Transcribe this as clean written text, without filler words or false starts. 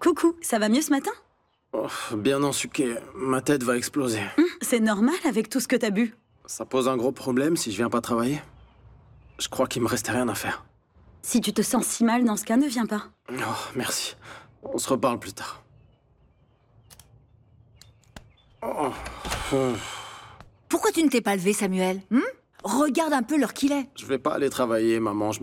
Coucou, ça va mieux ce matin? Oh, bien ensuqué, ma tête va exploser. C'est normal avec tout ce que t'as bu. Ça pose un gros problème si je viens pas travailler. Je crois qu'il me restait rien à faire. Si tu te sens si mal dans ce cas, ne viens pas. Oh, merci. On se reparle plus tard. Oh. Pourquoi tu ne t'es pas levé, Samuel? Regarde un peu l'heure qu'il est. Je vais pas aller travailler, maman.